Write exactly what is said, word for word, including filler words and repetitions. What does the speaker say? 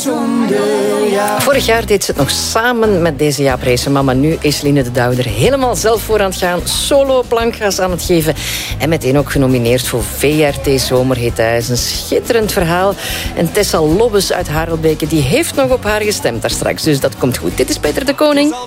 zonder jou. Vorig jaar deed ze het nog samen met deze Jaap Reesema, maar nu is Line de Douw er helemaal zelf voor aan het gaan. Solo plankgas aan het geven. En meteen ook genomineerd voor V R T Zomerhit. Hij is een schitterend verhaal. En Tessa Lobbes uit Harelbeke, die heeft nog op haar gestemd daar straks. Dus dat komt goed. Dit is Peter de Koning.